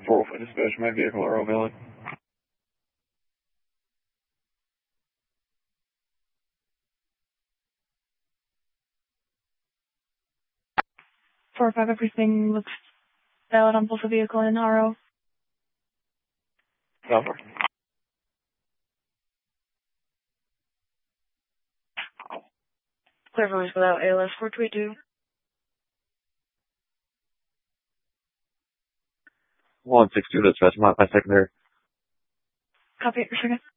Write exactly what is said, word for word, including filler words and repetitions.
four oh five dispatch, my vehicle are all valid. four oh five, everything looks valid on both the vehicle and R O. Number. Clear voice without A L S four twenty-two. one six two dispatch, my, my secondary. Copy it for a second.